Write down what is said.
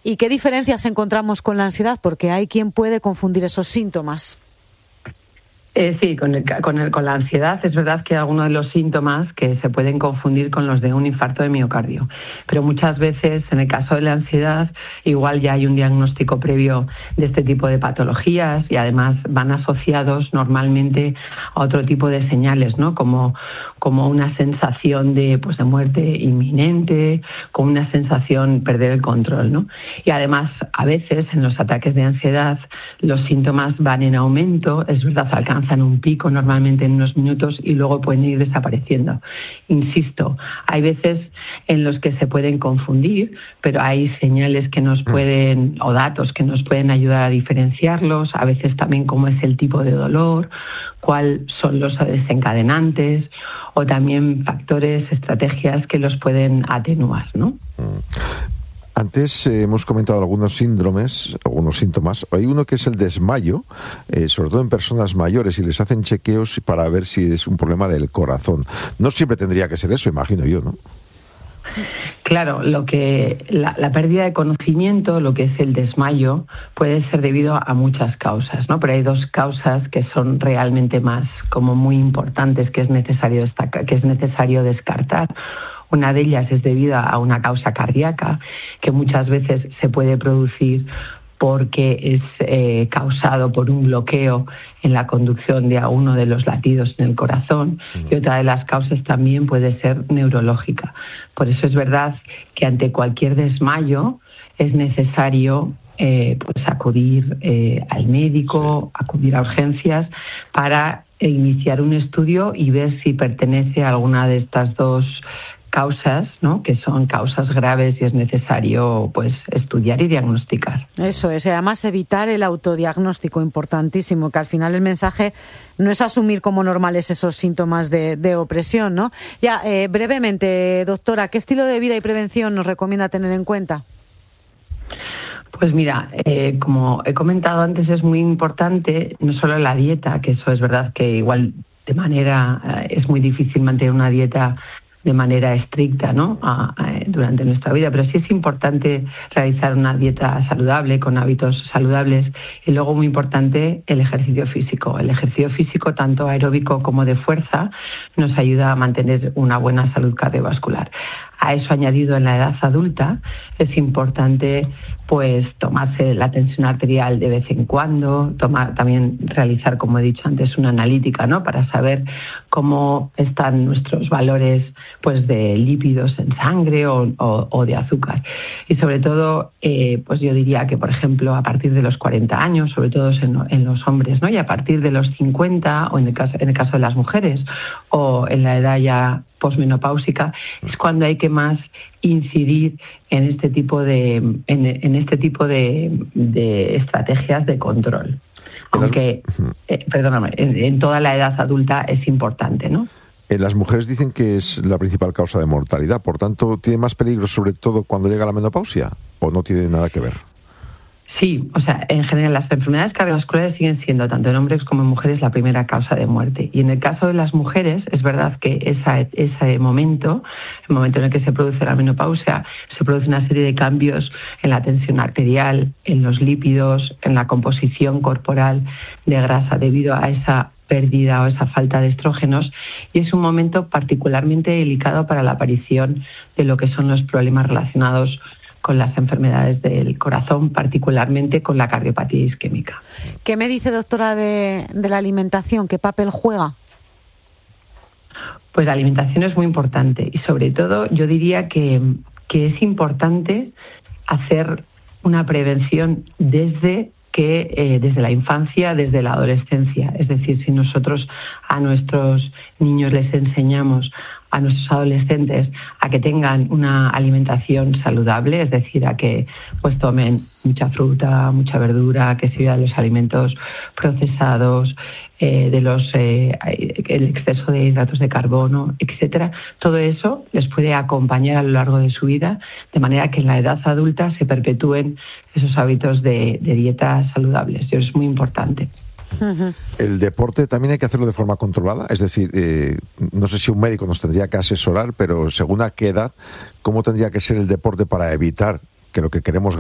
¿Y qué diferencias encontramos con la ansiedad? Porque hay quien puede confundir esos síntomas. Sí, con la ansiedad es verdad que hay algunos de los síntomas que se pueden confundir con los de un infarto de miocardio, pero muchas veces en el caso de la ansiedad igual ya hay un diagnóstico previo de este tipo de patologías y además van asociados normalmente a otro tipo de señales, ¿no? Como una sensación de muerte inminente, como una sensación perder el control, ¿no? Y además a veces en los ataques de ansiedad los síntomas van en aumento, es verdad, alcanzan un pico normalmente en unos minutos y luego pueden ir desapareciendo. Insisto, hay veces en los que se pueden confundir, pero hay señales que nos pueden, o datos que nos pueden ayudar a diferenciarlos, a veces también cómo es el tipo de dolor, cuáles son los desencadenantes, o también factores, estrategias que los pueden atenuar, ¿no? Antes hemos comentado algunos síndromes, algunos síntomas. Hay uno que es el desmayo, sobre todo en personas mayores, y les hacen chequeos para ver si es un problema del corazón. No siempre tendría que ser eso, imagino yo, ¿no? Claro, la pérdida de conocimiento, lo que es el desmayo, puede ser debido a muchas causas, ¿no? Pero hay dos causas que son realmente más como muy importantes que es necesario descartar. Una de ellas es debida a una causa cardíaca, que muchas veces se puede producir porque es causado por un bloqueo en la conducción de uno de los latidos en el corazón, y otra de las causas también puede ser neurológica. Por eso es verdad que ante cualquier desmayo es necesario acudir al médico, acudir a urgencias para iniciar un estudio y ver si pertenece a alguna de estas dos causas, ¿no? Que son causas graves y es necesario estudiar y diagnosticar. Eso es, además evitar el autodiagnóstico, importantísimo, que al final el mensaje no es asumir como normales esos síntomas de opresión, ¿no? Ya, brevemente, doctora, ¿qué estilo de vida y prevención nos recomienda tener en cuenta? Pues mira, como he comentado antes, es muy importante no solo la dieta, que eso es verdad que igual es muy difícil mantener una dieta de manera estricta, ¿no? Durante nuestra vida, pero sí es importante realizar una dieta saludable, con hábitos saludables, y luego muy importante el ejercicio físico. El ejercicio físico, tanto aeróbico como de fuerza, nos ayuda a mantener una buena salud cardiovascular. A eso añadido en la edad adulta es importante tomarse la tensión arterial de vez en cuando, también realizar, como he dicho antes, una analítica, ¿no? Para saber cómo están nuestros valores de lípidos en sangre o de azúcar. Y sobre todo, yo diría que, por ejemplo, a partir de los 40 años, sobre todo en los hombres, ¿no? Y a partir de los 50, o en el caso de las mujeres, o en la edad ya posmenopáusica, es cuando hay que más incidir en este tipo de estrategias de control. Aunque, en toda la edad adulta es importante, ¿no? Las mujeres dicen que es la principal causa de mortalidad, por tanto, ¿tiene más peligro sobre todo cuando llega la menopausia o no tiene nada que ver? Sí, en general las enfermedades cardiovasculares siguen siendo, tanto en hombres como en mujeres, la primera causa de muerte. Y en el caso de las mujeres, es verdad que ese momento, el momento en el que se produce la menopausia, se produce una serie de cambios en la tensión arterial, en los lípidos, en la composición corporal de grasa debido a esa pérdida o esa falta de estrógenos, y es un momento particularmente delicado para la aparición de lo que son los problemas relacionados con las enfermedades del corazón, particularmente con la cardiopatía isquémica. ¿Qué me dice, doctora, de la alimentación? ¿Qué papel juega? Pues la alimentación es muy importante y sobre todo yo diría que es importante hacer una prevención desde la infancia, desde la adolescencia. Es decir, si nosotros a nuestros niños les enseñamos, a nuestros adolescentes, a que tengan una alimentación saludable, es decir, a que tomen mucha fruta, mucha verdura, que se eviten los alimentos procesados, el exceso de hidratos de carbono, etcétera. Todo eso les puede acompañar a lo largo de su vida, de manera que en la edad adulta se perpetúen esos hábitos de dieta saludables. Eso es muy importante. El deporte también hay que hacerlo de forma controlada, es decir, no sé si un médico nos tendría que asesorar, pero según a qué edad, ¿cómo tendría que ser el deporte para evitar que lo que queremos